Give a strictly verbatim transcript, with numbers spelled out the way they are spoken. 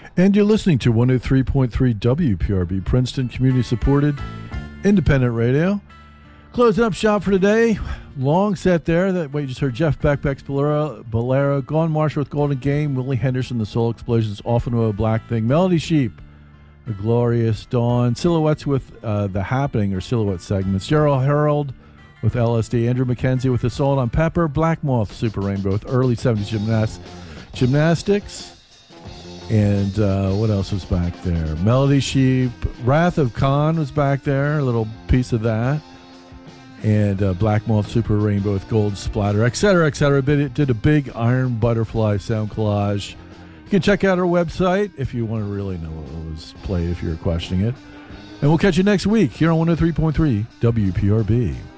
And you're listening to one oh three point three W P R B, Princeton Community Supported Independent Radio. Closing up shop for today. Long set there. That way you just heard Jeff Beck, Beck's Bolero, Bolero, Gone Marshall with Golden Game, Willie Henderson, The Soul Explosions, Often a Black Thing, Melody Sheep, A Glorious Dawn, Silhouettes with uh, The Happening, or Silhouette segments, Gerald Harold with L S D, Andrew McKenzie with Assault on Pepper, Black Moth, Super Rainbow with early seventies gymnast- gymnastics, and uh, what else was back there? Melody Sheep, Wrath of Khan was back there, a little piece of that. And uh, Black Moth, Super Rainbow with Gold Splatter, et cetera, et cetera. But it did a big Iron Butterfly sound collage. You can check out our website if you want to really know what was played, if you're questioning it. And we'll catch you next week here on one oh three point three W P R B.